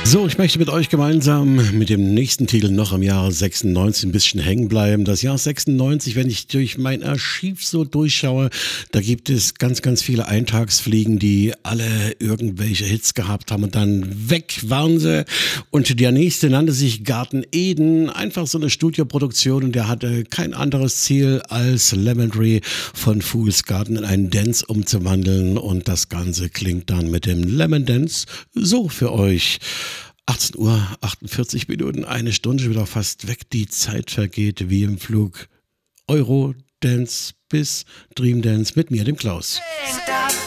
So, ich möchte mit euch gemeinsam mit dem nächsten Titel noch im Jahre 96 ein bisschen hängen bleiben. Das Jahr 96, wenn ich durch mein Archiv so durchschaue, da gibt es ganz, ganz viele Eintagsfliegen, die alle irgendwelche Hits gehabt haben und dann weg waren sie. Und der nächste nannte sich Garten Eden, einfach so eine Studioproduktion, und der hatte kein anderes Ziel als Lemon Tree von Fool's Garden in einen Dance umzuwandeln, und das Ganze klingt dann mit dem Lemon Dance so für euch. 18 Uhr, 48 Minuten, eine Stunde schon wieder fast weg. Die Zeit vergeht wie im Flug. Eurodance bis Dream Dance mit mir, dem Klaus. Stop